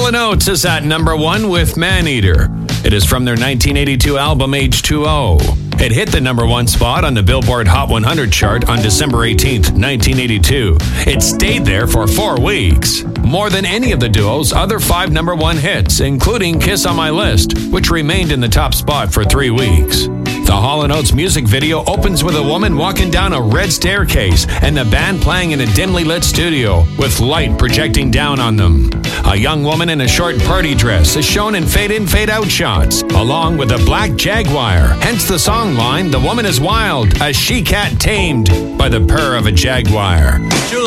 Oates is at number 1 with Maneater. It is from their 1982 album H2O. It hit the number 1 spot on the Billboard Hot 100 chart on December 18th, 1982. It stayed there for 4 weeks, more than any of the duo's other 5 number 1 hits, including Kiss on My List, which remained in the top spot for 3 weeks. The Hall & Oates music video opens with a woman walking down a red staircase and the band playing in a dimly lit studio with light projecting down on them. A young woman in a short party dress is shown in fade-in, fade-out shots, along with a black Jaguar. Hence the song line, "The woman is wild, a she-cat tamed by the purr of a Jaguar."